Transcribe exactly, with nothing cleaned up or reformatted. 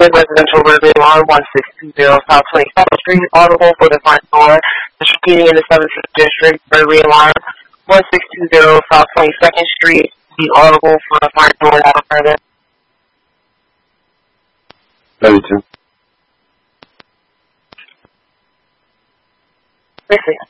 Public Residential Burglary Alarm one six two zero South twenty-second Street, audible for the front door. Just repeating in the seventeenth District, Burglary Alarm one six two zero South twenty-second Street, be audible for the front door. Have a further. thirty-two. Listen.